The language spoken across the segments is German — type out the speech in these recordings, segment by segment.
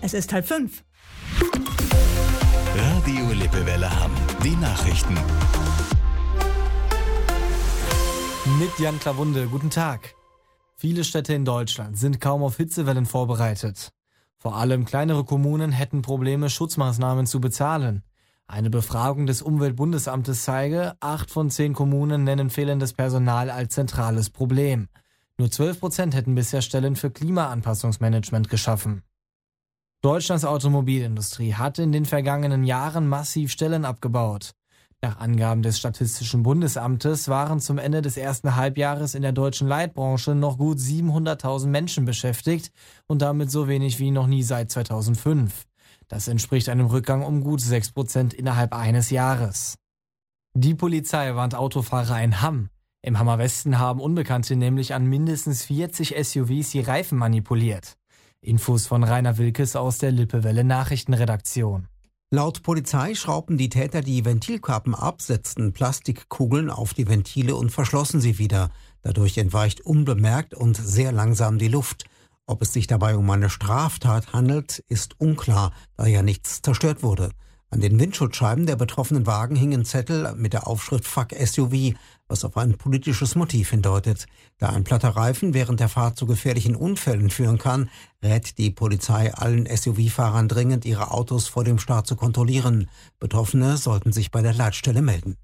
Es ist 4:30. Radio Lippewelle Hamm. Die Nachrichten. Mit Jan Klawunde, guten Tag. Viele Städte in Deutschland sind kaum auf Hitzewellen vorbereitet. Vor allem kleinere Kommunen hätten Probleme, Schutzmaßnahmen zu bezahlen. Eine Befragung des Umweltbundesamtes zeige, 8 von 10 Kommunen nennen fehlendes Personal als zentrales Problem. Nur 12% hätten bisher Stellen für Klimaanpassungsmanagement geschaffen. Deutschlands Automobilindustrie hat in den vergangenen Jahren massiv Stellen abgebaut. Nach Angaben des Statistischen Bundesamtes waren zum Ende des ersten Halbjahres in der deutschen Leitbranche noch gut 700.000 Menschen beschäftigt und damit so wenig wie noch nie seit 2005. Das entspricht einem Rückgang um gut 6% innerhalb eines Jahres. Die Polizei warnt Autofahrer in Hamm. Im Hammer Westen haben Unbekannte nämlich an mindestens 40 SUVs die Reifen manipuliert. Infos von Rainer Wilkes aus der Lippewelle Nachrichtenredaktion. Laut Polizei schraubten die Täter die Ventilkappen ab, setzten Plastikkugeln auf die Ventile und verschlossen sie wieder. Dadurch entweicht unbemerkt und sehr langsam die Luft. Ob es sich dabei um eine Straftat handelt, ist unklar, da ja nichts zerstört wurde. An den Windschutzscheiben der betroffenen Wagen hingen Zettel mit der Aufschrift Fuck SUV, was auf ein politisches Motiv hindeutet. Da ein platter Reifen während der Fahrt zu gefährlichen Unfällen führen kann, rät die Polizei allen SUV-Fahrern dringend, ihre Autos vor dem Start zu kontrollieren. Betroffene sollten sich bei der Leitstelle melden.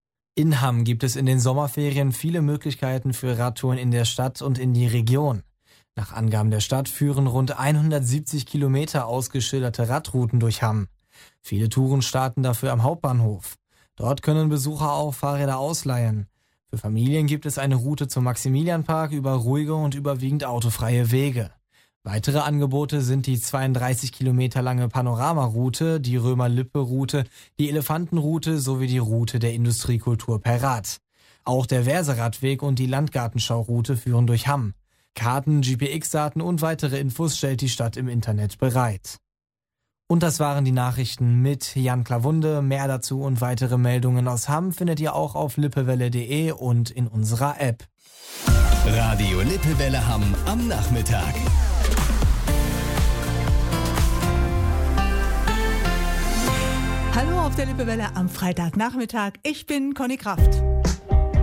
In Hamm gibt es in den Sommerferien viele Möglichkeiten für Radtouren in der Stadt und in die Region. Nach Angaben der Stadt führen rund 170 Kilometer ausgeschilderte Radrouten durch Hamm. Viele Touren starten dafür am Hauptbahnhof. Dort können Besucher auch Fahrräder ausleihen. Für Familien gibt es eine Route zum Maximilianpark über ruhige und überwiegend autofreie Wege. Weitere Angebote sind die 32 Kilometer lange Panoramaroute, die Römer-Lippe-Route, die Elefantenroute sowie die Route der Industriekultur per Rad. Auch der Verse-Radweg und die Landgartenschau-Route führen durch Hamm. Karten, GPX-Daten und weitere Infos stellt die Stadt im Internet bereit. Und das waren die Nachrichten mit Jan Klawunde. Mehr dazu und weitere Meldungen aus Hamm findet ihr auch auf lippewelle.de und in unserer App. Radio Lippewelle Hamm am Nachmittag. Hallo auf der Lippewelle am Freitagnachmittag. Ich bin Conny Kraft.